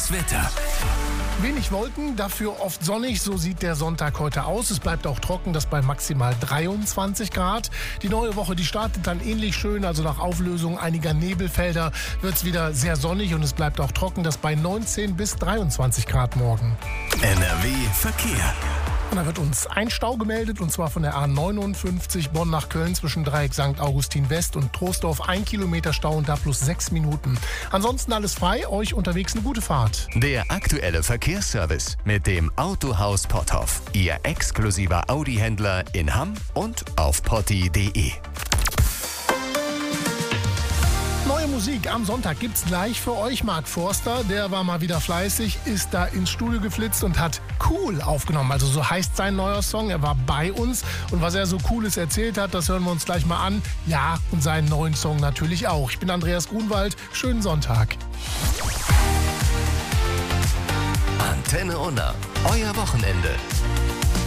Das Wetter. Wenig Wolken, dafür oft sonnig, so sieht der Sonntag heute aus. Es bleibt auch trocken, das bei maximal 23 Grad. Die neue Woche, die startet dann ähnlich schön, also nach Auflösung einiger Nebelfelder wird es wieder sehr sonnig und es bleibt auch trocken, das bei 19 bis 23 Grad morgen. NRW Verkehr. Und da wird uns ein Stau gemeldet, und zwar von der A59 Bonn nach Köln zwischen Dreieck St. Augustin West und Troisdorf. 1 Kilometer Stau und da plus 6 Minuten. Ansonsten alles frei, euch unterwegs eine gute Fahrt. Der aktuelle Verkehrsservice mit dem Autohaus Potthoff. Ihr exklusiver Audi-Händler in Hamm und auf potti.de. Neue Musik am Sonntag gibt's gleich für euch. Mark Forster, der war mal wieder fleißig, ist da ins Studio geflitzt und hat Cool aufgenommen. Also so heißt sein neuer Song. Er war bei uns und was er so Cooles erzählt hat, das hören wir uns gleich mal an. Ja, und seinen neuen Song natürlich auch. Ich bin Andreas Grunwald. Schönen Sonntag. Antenne Unna. Euer Wochenende.